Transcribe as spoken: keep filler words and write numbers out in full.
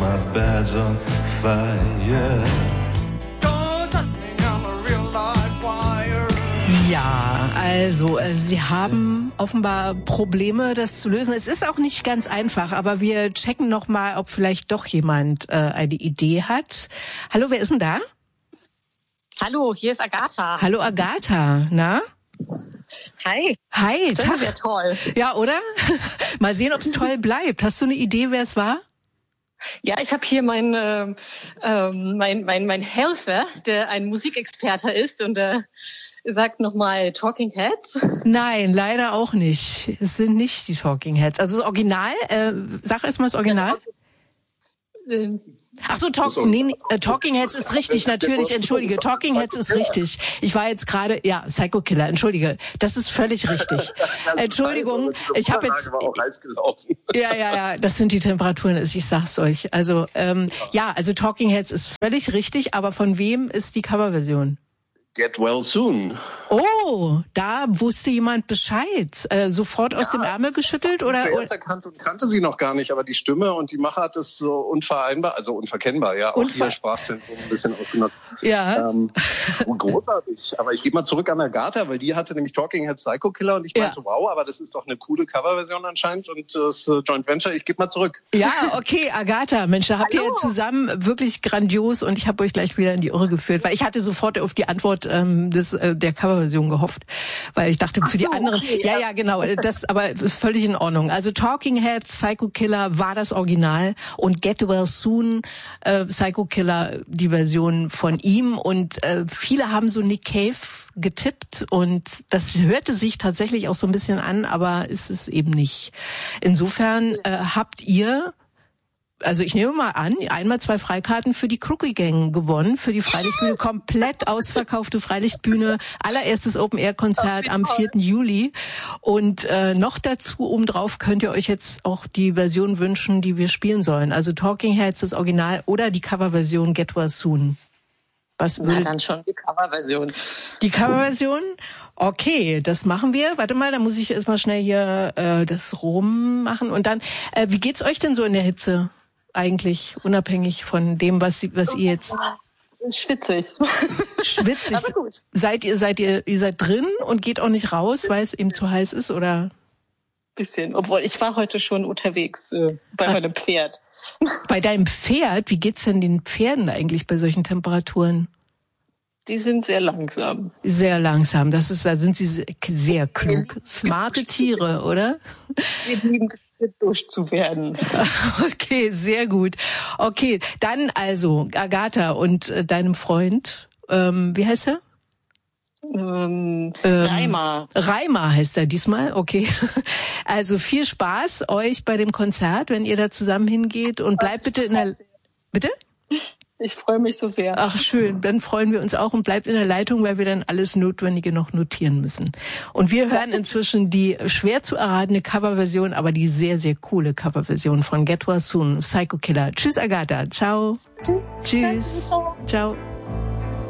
my bed's on fire. Ja, also äh, Sie haben offenbar Probleme, das zu lösen. Es ist auch nicht ganz einfach, aber wir checken noch mal, ob vielleicht doch jemand äh, eine Idee hat. Hallo, wer ist denn da? Hallo, hier ist Agatha. Hallo Agatha, na? Hi. Hi. Das wäre toll. Ja, oder? Mal sehen, ob es toll bleibt. Hast du eine Idee, wer es war? Ja, ich habe hier meinen äh, ähm, mein, mein, mein Helfer, der ein Musikexperte ist und der äh, sagt nochmal Talking Heads. Nein, leider auch nicht. Es sind nicht die Talking Heads. Also das Original, äh, sag erst mal das Original. Das, äh, Ach so, talk, nee, nee, äh, Talking Heads ist richtig, natürlich, entschuldige, Talking Heads ist richtig. Ich war jetzt gerade, ja, Psycho Killer, entschuldige, das ist völlig richtig. Entschuldigung, ich habe jetzt, ja, ja, ja, das sind die Temperaturen, ich sag's euch. Also, ähm, ja, also Talking Heads ist völlig richtig, aber von wem ist die Coverversion? Get Well Soon. Oh, da wusste jemand Bescheid. Äh, sofort aus ja, dem Ärmel geschüttelt? Oder? Zuerst erkannt und kannte sie noch gar nicht, aber die Stimme und die Machart ist so unvereinbar, also unverkennbar, ja, auch Unver- ihr Sprachzentrum ein bisschen ausgenutzt. Ja. Ähm, großartig. Aber ich gebe mal zurück an Agatha, weil die hatte nämlich Talking Heads Psycho Killer und ich ja. meinte, wow, aber das ist doch eine coole Coverversion anscheinend und das äh, Joint Venture, ich gebe mal zurück. Ja, okay, Agatha, Mensch, da habt Hallo. ihr ja zusammen wirklich grandios und ich habe euch gleich wieder in die Irre geführt, weil ich hatte sofort auf die Antwort ähm, des, äh, der Coverversion gehofft, weil ich dachte, Ach für so, die anderen, okay, ja, ja, genau, das aber ist völlig in Ordnung. Also Talking Heads, Psycho Killer war das Original und Get Well Soon, äh, Psycho Killer, die Version von ihm und äh, viele haben so Nick Cave getippt und das hörte sich tatsächlich auch so ein bisschen an, aber ist es eben nicht. Insofern äh, habt ihr Also ich nehme mal an, einmal zwei Freikarten für die Crookie Gang gewonnen, für die Freilichtbühne, komplett ausverkaufte Freilichtbühne, allererstes Open-Air-Konzert am vierten Juli. Und äh, noch dazu obendrauf könnt ihr euch jetzt auch die Version wünschen, die wir spielen sollen. Also Talking Heads, das Original, oder die Coverversion Get Well Soon. Was Na, dann schon die Coverversion. Die Coverversion? Okay, das machen wir. Warte mal, da muss ich erstmal schnell hier äh, das rummachen. Und dann, äh, wie geht's euch denn so in der Hitze? Eigentlich unabhängig von dem, was, was ihr jetzt... Schwitzig. Schwitzig. Aber gut. Seid ihr, seid ihr, ihr seid drin und geht auch nicht raus, weil es eben zu heiß ist, oder? Bisschen. Obwohl, ich war heute schon unterwegs äh, bei ah. meinem Pferd. Bei deinem Pferd? Wie geht's denn den Pferden eigentlich bei solchen Temperaturen? Die sind sehr langsam. Sehr langsam. Das ist, da sind sie sehr klug. Smarte Tiere, oder? Die lieben durchzuwerden. Okay, sehr gut. Okay, dann also Agatha und äh, deinem Freund, ähm, wie heißt er? Ähm, ähm, Reimer. Reimer heißt er diesmal, okay. Also viel Spaß euch bei dem Konzert, wenn ihr da zusammen hingeht und bleibt bitte in der... Bitte? Ich freue mich so sehr. Ach schön, dann freuen wir uns auch und bleibt in der Leitung, weil wir dann alles Notwendige noch notieren müssen. Und wir hören inzwischen die schwer zu erratene Coverversion, aber die sehr, sehr coole Coverversion von Get Well Soon, Psycho Killer. Tschüss Agatha, ciao. Tschüss. Tschüss. Ciao.